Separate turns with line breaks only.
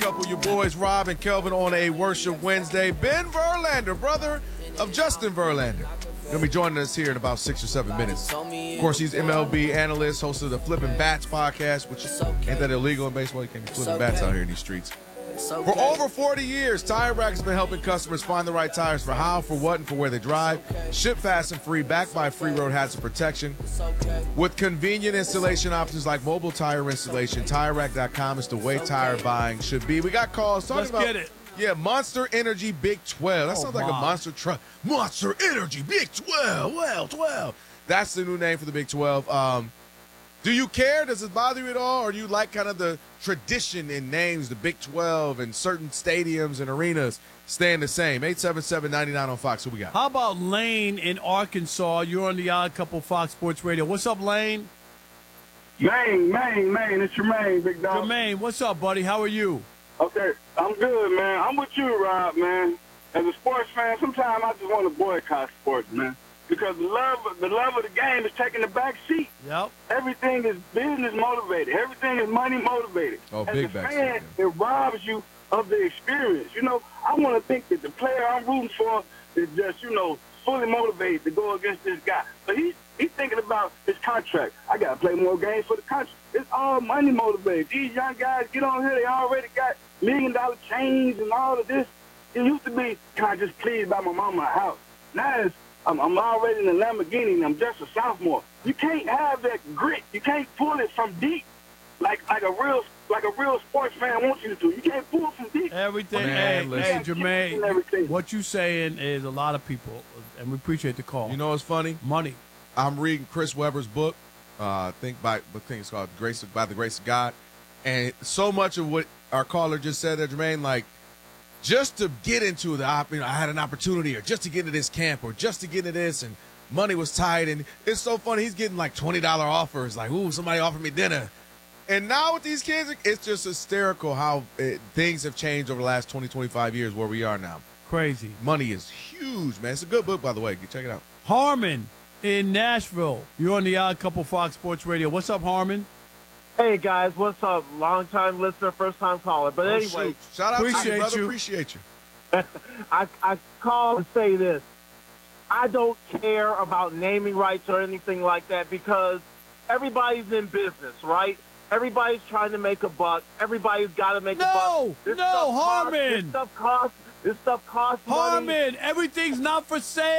Couple, your boys Rob and Kelvin on a Worship Wednesday. Ben Verlander, brother of Justin Verlander, going to be joining us here in about 6 or 7 minutes. Of course, he's MLB analyst, host of the Flipping Bats podcast, which ain't that illegal in baseball? You can't be flipping bats out here in these streets. For over 40 years, Tire Rack has been helping customers find the right tires for how, for what, and for where they drive. Ship fast and free, backed by free road hazard protection. With convenient installation options like mobile tire installation, TireRack.com is the way tire buying should be. We got calls talking about
get it.
Yeah, Monster Energy Big 12. That sounds like a monster truck. Monster Energy Big 12. Well, 12. That's the new name for the Big 12. Do you care? Does it bother you at all? Or do you like kind of the tradition in names, the Big 12 and certain stadiums and arenas staying the same? 877-99 on Fox. Who we got?
How about Lane in Arkansas? You're on the Odd Couple Fox Sports Radio. What's up, Lane?
Maine. It's Jermaine, big dog.
Jermaine, what's up, buddy? How are you?
Okay, I'm good, man. I'm with you, Rob, man. As a sports fan, sometimes I just want to boycott sports, man. Because the love of the game is taking the back seat.
Yep.
Everything is business motivated. Everything is money motivated.
Oh,
As
big
a
back
fan,
seat,
it robs you of the experience. You know, I want to think that the player I'm rooting for is just, fully motivated to go against this guy. But he's thinking about his contract. I got to play more games for the contract. It's all money motivated. These young guys get on here, they already got $1 million chains and all of this. It used to be, can I just please buy my mama a house? Now it's, I'm already in a Lamborghini and I'm just a sophomore. You can't have that grit. You can't pull it from deep like a real sports fan wants you to do. You can't pull it from deep.
Everything.
Man,
hey,
listen.
Jermaine, what you saying is a lot of people, and we appreciate the call.
You know what's funny?
Money.
I'm reading Chris Webber's book. I think it's called By the Grace of God. And so much of what our caller just said there, Jermaine, like, just to get into I had an opportunity, or just to get into this camp, or just to get into this, and money was tight. And it's so funny. He's getting like $20 offers, like, ooh, somebody offered me dinner. And now with these kids, it's just hysterical how things have changed over the last 20, 25 years where we are now.
Crazy.
Money is huge, man. It's a good book, by the way. Check it out.
Harmon in Nashville. You're on the Odd Couple Fox Sports Radio. What's up, Harmon?
Hey, guys, what's up? Long-time listener, first-time caller. But anyway,
shoot. Shout out to you, brother.
you.
Appreciate you.
I call to say this. I don't care about naming rights or anything like that because everybody's in business, right? Everybody's trying to make a buck. Everybody's got to make a buck.
Harmon.
This stuff costs money.
Harmon, everything's not for sale.